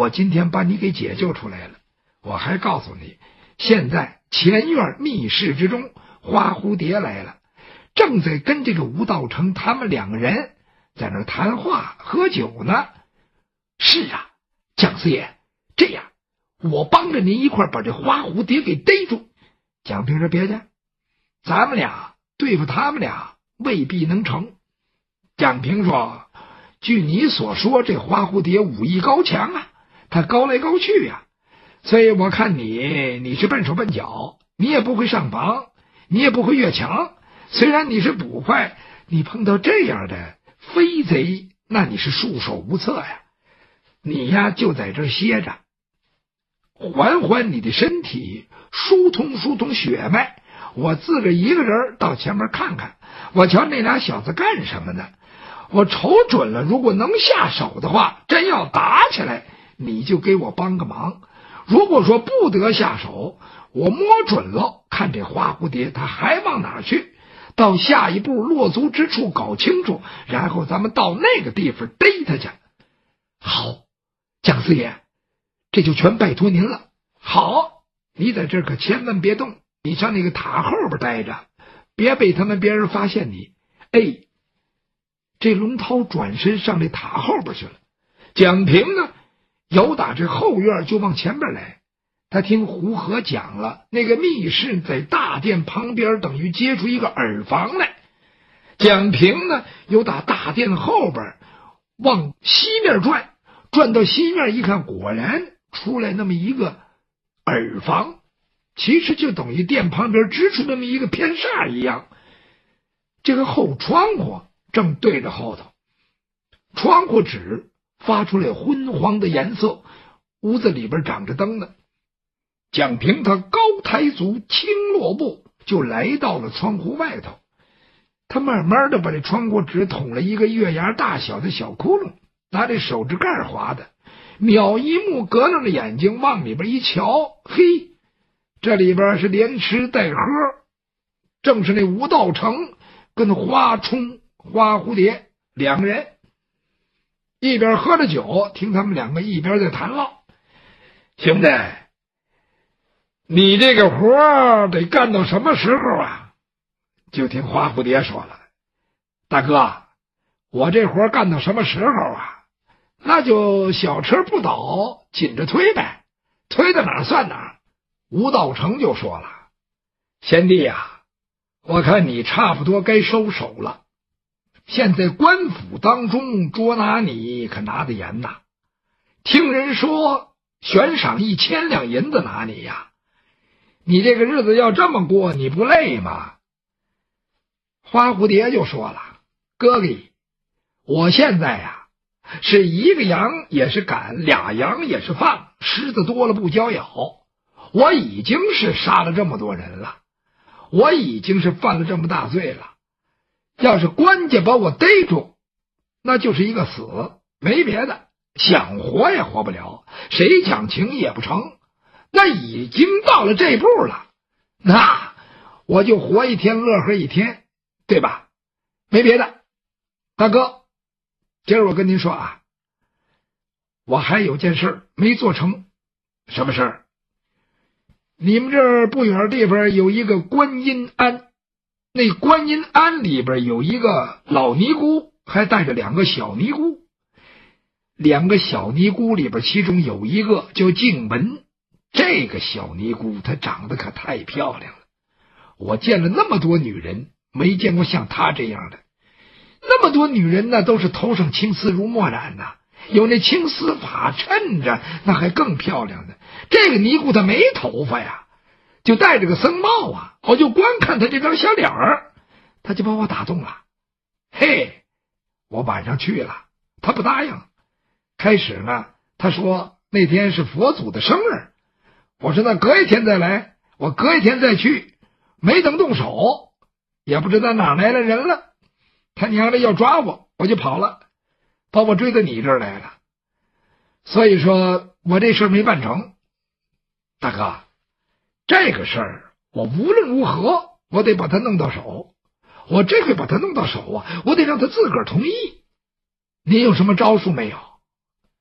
我今天把你给解救出来了。我还告诉你，现在前院密室之中，花蝴蝶来了，正在跟这个吴道成他们两个人在那谈话喝酒呢。是啊，蒋四爷，这样我帮着您一块把这花蝴蝶给逮住。蒋平说别介，咱们俩对付他们俩未必能成。蒋平说，据你所说，这花蝴蝶武艺高强啊，他高来高去啊，所以我看你是笨手笨脚，你也不会上房，你也不会越墙。虽然你是捕快，你碰到这样的飞贼，那你是束手无策呀。你呀就在这儿歇着，缓缓你的身体，疏通血脉。我自个一个人到前面看看，我瞧那俩小子干什么呢？我瞅准了，如果能下手的话，真要打起来，你就给我帮个忙。如果说不得下手，我摸准了，看这花蝴蝶它还往哪儿去，到下一步落足之处搞清楚，然后咱们到那个地方逮他去。好，蒋四爷，这就全拜托您了。好，你在这儿可千万别动，你上那个塔后边待着，别被他们别人发现你。哎，这龙涛转身上这塔后边去了。蒋平呢，由打这后院就往前边来。他听胡和讲了，那个密室在大殿旁边，等于接出一个耳房来。蒋平呢，由打大殿后边往西面转到西面一看，果然出来那么一个耳房，其实就等于殿旁边支出那么一个偏煞一样。这个后窗户正对着后头，窗户纸发出来昏黄的颜色，屋子里边长着灯呢。蒋平他高抬足，轻落步，就来到了窗户外头。他慢慢的把这窗户纸捅了一个月牙大小的小窟窿，拿这手指盖划的，瞄一目格楞着眼睛往里边一瞧，嘿，这里边是连吃带喝，正是那吴道成跟花蝴蝶两个人，一边喝着酒，听他们两个一边在谈唠。兄弟，你这个活得干到什么时候啊？就听花蝴蝶说了，大哥，我这活干到什么时候啊？那就小车不倒，紧着推呗，推到哪儿算哪儿。吴道成就说了，贤弟呀，我看你差不多该收手了。现在官府当中捉拿你可拿得严呐，听人说悬赏1000两银子拿你呀，你这个日子要这么过，你不累吗？花蝴蝶就说了，哥哥，我现在呀是一个羊也是赶，俩羊也是放，狮子多了不交咬。我已经是杀了这么多人了，我已经是犯了这么大罪了，要是官家把我逮住，那就是一个死，没别的，想活也活不了，谁讲情也不成。那已经到了这步了，那我就活一天乐呵一天，对吧？没别的。大哥，今儿我跟您说啊，我还有件事没做成。什么事儿？你们这儿不远的地方有一个观音庵，那观音庵里边有一个老尼姑，还带着2个小尼姑。2个小尼姑里边，其中有一个叫静雯，这个小尼姑她长得可太漂亮了，我见了那么多女人，没见过像她这样的。那么多女人呢，都是头上青丝如墨染呐，有那青丝发衬着，那还更漂亮呢。这个尼姑她没头发呀，就戴着个僧帽啊，我就光看她这张小脸儿，她就把我打动了。嘿，我晚上去了，她不答应。开始呢，她说那天是佛祖的生日，我说那隔一天再来，我隔一天再去，没等动手，也不知道哪来的人了，他娘的要抓我，我就跑了，把我追到你这儿来了。所以说我这事儿没办成。大哥，这个事儿我无论如何我得把他弄到手，我这回把他弄到手啊，我得让他自个儿同意。您有什么招数没有？